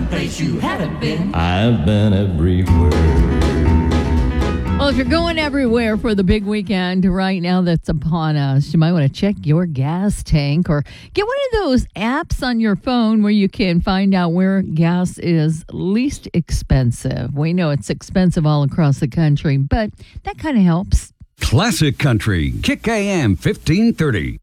place you haven't been. I've been everywhere. Well, if you're going everywhere for the big weekend right now that's upon us, you might want to check your gas tank or get one of those apps on your phone where you can find out where gas is least expensive. We know it's expensive all across the country, but that kind of helps. Classic Country, Kick AM 1530.